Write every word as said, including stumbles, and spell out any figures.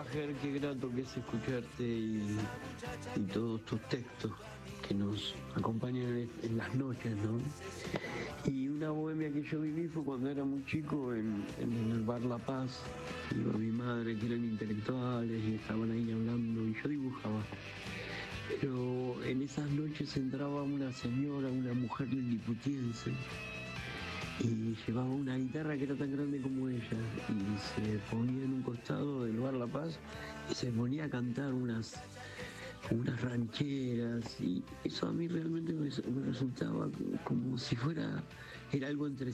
Ger, qué grato que es escucharte y, y todos tus textos que nos acompañan en, en las noches, ¿no? Y una bohemia que yo viví fue cuando era muy chico en, en el bar La Paz. Iba mi madre, que eran intelectuales y estaban ahí hablando y yo dibujaba. Pero en esas noches entraba una señora, una mujer liliputiense, y llevaba una guitarra que era tan grande como ella y se ponía en un costado del bar La Paz y se ponía a cantar unas, unas rancheras y eso a mí realmente me, me resultaba como si fuera, era algo entre